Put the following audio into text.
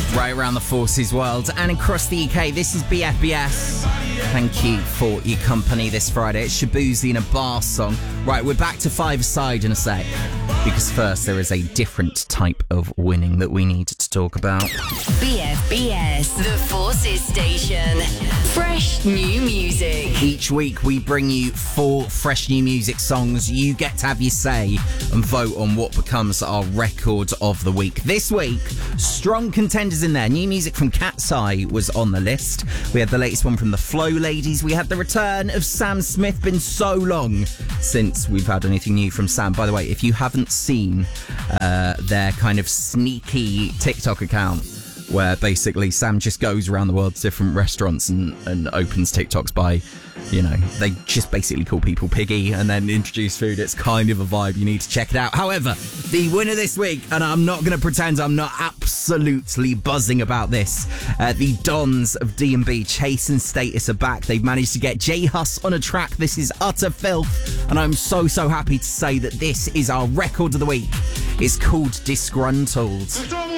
Right around the Forces world and across the UK, this is BFBS. Thank you for your company this Friday. It's Shaboozey and a bar song. Right, we're back to five-a-side in a sec. Because first, there is a different type of winning that we need to talk about. BFBS, the Forces Station. Fresh new music. Each week, we bring you 4 fresh new music songs. You get to have your say and vote on what becomes our record of the week. This week, strong contenders in there. New music from Cat's Eye was on the list. We had the latest one from the Flow Ladies. We had the return of Sam Smith. Been so long since we've had anything new from Sam. By the way, if you haven't seen their kind of sneaky TikTok account where basically Sam just goes around the world to different restaurants and opens TikToks by, you know, they just basically call people piggy and then introduce food. It's kind of a vibe. You need to check it out. However, the winner this week, and I'm not going to pretend I'm not absolutely buzzing about this, the Dons of D&B, Chase and Status are back. They've managed to get J Hus on a track. This is utter filth, and I'm so happy to say that this is our record of the week. It's called Disgruntled.